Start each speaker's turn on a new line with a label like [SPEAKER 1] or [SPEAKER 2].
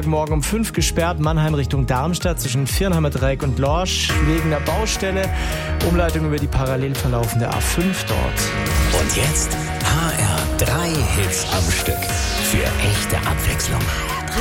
[SPEAKER 1] Dienstagmorgen um 5 gesperrt, Mannheim Richtung Darmstadt zwischen Viernheimer Dreieck und Lorsch wegen einer Baustelle. Umleitung über die parallel verlaufende A5 dort.
[SPEAKER 2] Und jetzt HR 3 Hits am Stück. Für echte Abwechslung.